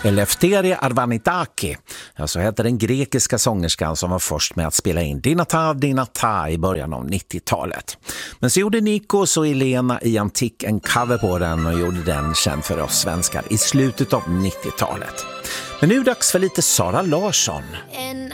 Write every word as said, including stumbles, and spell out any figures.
Eleftheria Arvanitaki, ja, så heter den grekiska sångerskan som var först med att spela in Dinata Dinata i början av nittiotalet. Men så gjorde Nikos och Elena i Antik en cover på den och gjorde den känd för oss svenskar i slutet av nittiotalet. Men nu är det dags för lite Sara Larsson. En